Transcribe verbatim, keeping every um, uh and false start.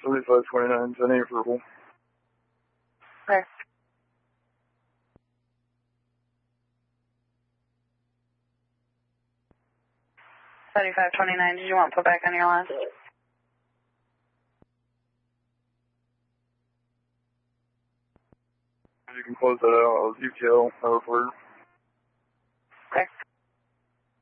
seventy-five twenty-nine, ten eight verbal. Okay. seventy-five twenty-nine, did you want put back on your line? You can close that out. I'll U T L, I reported.